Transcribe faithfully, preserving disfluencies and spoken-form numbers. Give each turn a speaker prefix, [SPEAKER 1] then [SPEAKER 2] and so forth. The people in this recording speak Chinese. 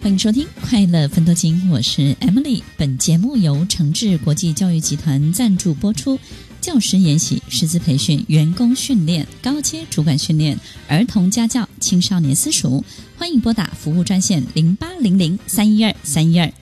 [SPEAKER 1] 欢迎收听快乐奋斗经，我是 Emily。 本节目由诚志国际教育集团赞助播出。教师研习、师资培训、员工训练、高阶主管训练、儿童家教、青少年私塾，欢迎拨打服务专线零八零零三一二三一二